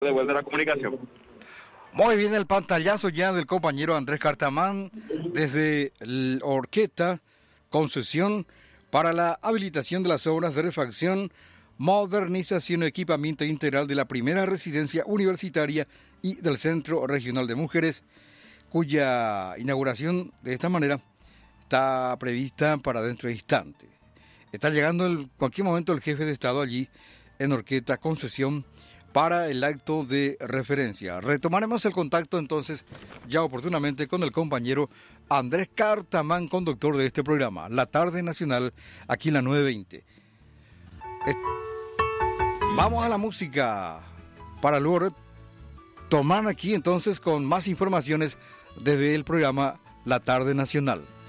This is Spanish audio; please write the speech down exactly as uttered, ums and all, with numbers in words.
De vuelta a la comunicación. Muy bien, el pantallazo ya del compañero Andrés Cartamán desde el Orqueta, concesión para la habilitación de las obras de refacción, modernización y equipamiento integral de la primera residencia universitaria y del Centro Regional de Mujeres, cuya inauguración de esta manera está prevista para dentro de instante. Está llegando en cualquier momento el jefe de Estado allí en Orqueta, concesión para el acto de referencia. Retomaremos el contacto entonces ya oportunamente con el compañero Andrés Cartamán, conductor de este programa, La Tarde Nacional, aquí en la nueve veinte. Eh, vamos a la música para luego tomar aquí entonces con más informaciones desde el programa La Tarde Nacional.